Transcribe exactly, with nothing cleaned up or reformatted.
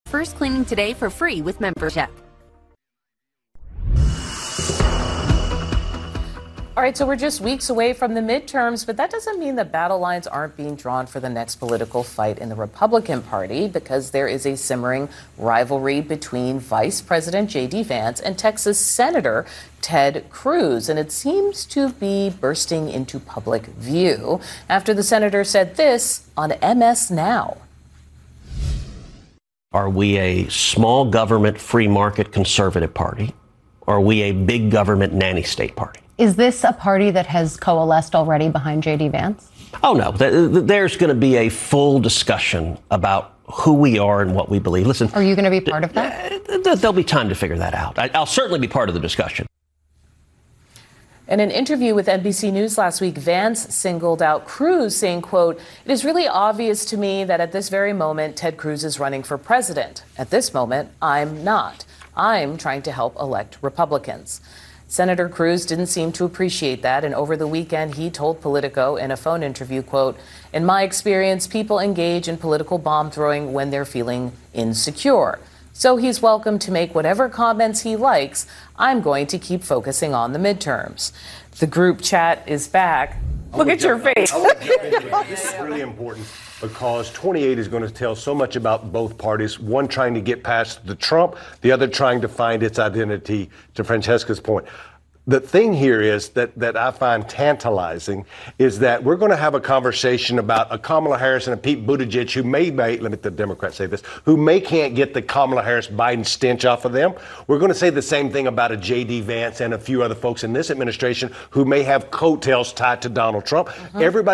First cleaning today for free with membership. All right, so we're just weeks away from the midterms, but that doesn't mean that battle lines aren't being drawn for the next political fight in the Republican Party, because there is a simmering rivalry between Vice President J D Vance and Texas Senator Ted Cruz, and it seems to be bursting into public view after the senator said this on M S Now. Are we a small government, free market conservative party? Or are we a big government nanny state party? Is this a party that has coalesced already behind J D Vance? Oh, no. There's going to be a full discussion about who we are and what we believe. Listen. Are you going to be part of that? There'll be time to figure that out. I'll certainly be part of the discussion. In an interview with N B C News last week, Vance singled out Cruz, saying, quote, "It is really obvious to me that at this very moment, Ted Cruz is running for president. At this moment, I'm not. I'm trying to help elect Republicans." Senator Cruz didn't seem to appreciate that, and over the weekend, he told Politico in a phone interview, quote, "In my experience, people engage in political bomb throwing when they're feeling insecure. So he's welcome to make whatever comments he likes. I'm going to keep focusing on the midterms." The group chat is back. Look at your face. This is really important because twenty-eight is going to tell so much about both parties, one trying to get past the Trump, the other trying to find its identity, to Francesca's point. The thing here is that, that I find tantalizing is that we're going to have a conversation about a Kamala Harris and a Pete Buttigieg who may, may, let me the Democrats say this, who may can't get the Kamala Harris-Biden stench off of them. We're going to say the same thing about a J D Vance and a few other folks in this administration who may have coattails tied to Donald Trump. Mm-hmm. Everybody